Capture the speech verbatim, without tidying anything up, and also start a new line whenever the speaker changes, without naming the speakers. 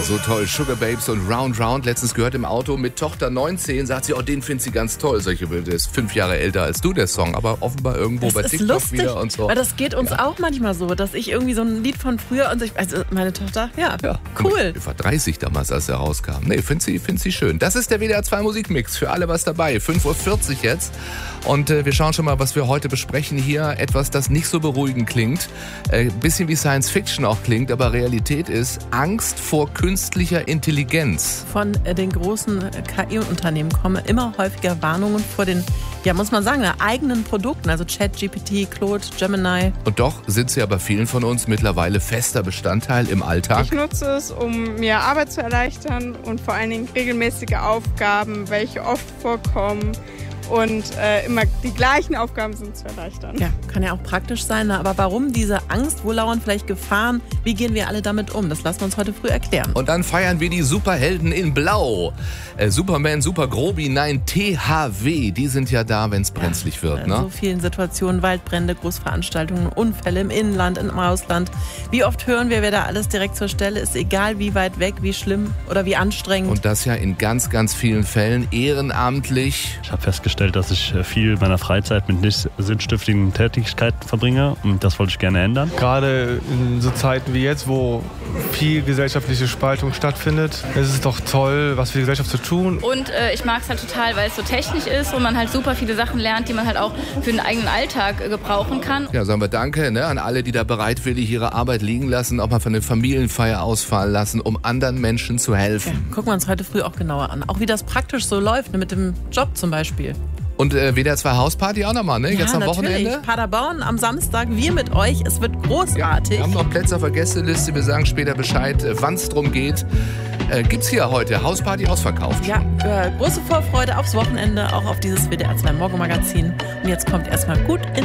Ja, so toll. Sugar Babes und Round Round. Letztens gehört im Auto mit Tochter neunzehn, sagt sie, oh, den findet sie ganz toll. Solche Bilder ist fünf Jahre älter als du, der Song, aber offenbar irgendwo
das
bei
ist
TikTok
lustig,
wieder und so.
Weil das geht uns
ja.
auch manchmal so, dass ich irgendwie so ein Lied von früher und ich, also meine Tochter, ja,
ja.
cool.
Ich war dreißig damals, als er rauskam. Nee, find sie, find sie schön. Das ist der W D R zwei Musikmix. Für alle was dabei. fünf Uhr vierzig jetzt. Und äh, wir schauen schon mal, was wir heute besprechen hier. Etwas, das nicht so beruhigend klingt. Ein äh, bisschen wie Science Fiction auch klingt, aber Realität ist Angst vor künstlicher Intelligenz.
Von äh, den großen äh, K I-Unternehmen kommen immer häufiger Warnungen vor den, ja muss man sagen, eigenen Produkten. Also ChatGPT, Claude, Gemini.
Und doch sind sie aber vielen von uns mittlerweile fester Bestandteil im Alltag.
Ich nutze es, um mir Arbeit zu erleichtern und vor allen Dingen regelmäßige Aufgaben, welche oft vorkommen. Und äh, immer die gleichen Aufgaben sind zu erleichtern.
Ja, kann ja auch praktisch sein. Aber warum diese Angst? Wo lauern vielleicht Gefahren? Wie gehen wir alle damit um? Das lassen wir uns heute früh erklären.
Und dann feiern wir die Superhelden in Blau. Äh, Superman, Super Grobi, nein, T H W. Die sind ja da, wenn es brenzlig ja, wird.
In
ne?
so vielen Situationen, Waldbrände, Großveranstaltungen, Unfälle im Inland, im Ausland. Wie oft hören wir, wer da alles direkt zur Stelle ist? Egal wie weit weg, wie schlimm oder wie anstrengend.
Und das ja in ganz, ganz vielen Fällen ehrenamtlich.
Ich habe festgestellt, dass ich viel meiner Freizeit mit nicht sinnstiftenden Tätigkeiten verbringe und das wollte ich gerne ändern.
Gerade in so Zeiten wie jetzt, wo viel gesellschaftliche Spaltung stattfindet, ist es doch toll, was für die Gesellschaft zu tun.
Und äh, ich mag es halt total, weil es so technisch ist und man halt super viele Sachen lernt, die man halt auch für den eigenen Alltag äh, gebrauchen kann.
Ja, sagen wir Danke ne, an alle, die da bereitwillig ihre Arbeit liegen lassen, auch mal für eine Familienfeier ausfallen lassen, um anderen Menschen zu helfen.
Ja, gucken wir uns heute früh auch genauer an. Auch wie das praktisch so läuft, ne, mit dem Job zum Beispiel.
Und äh, W D R zwei Hausparty auch nochmal, ne?
Ja,
Jetzt am
natürlich.
Wochenende.
Paderborn am Samstag, wir mit euch. Es wird großartig.
Ja, wir haben noch Plätze auf der Gästeliste. Wir sagen später Bescheid, äh, wann es drum geht. Äh, gibt's hier heute Hausparty ausverkauft.
Ja, äh, große Vorfreude aufs Wochenende, auch auf dieses W D R zwei Morgenmagazin. Und jetzt kommt erstmal gut in